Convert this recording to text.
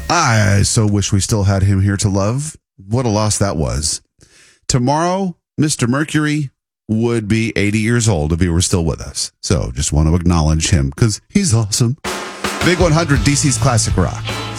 I so wish we still had him here to love. What a loss that was. Tomorrow, Mr. Mercury would be 80 years old if he were still with us. So just want to acknowledge him because he's awesome. Big 100, DC's Classic Rock.